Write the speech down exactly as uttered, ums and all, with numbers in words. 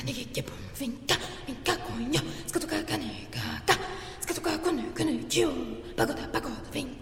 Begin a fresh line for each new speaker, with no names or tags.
Canigipum, vinca, vinca cunho, scatuca canica, scatuca cunu cunu, pagoda, pagoda, vinca.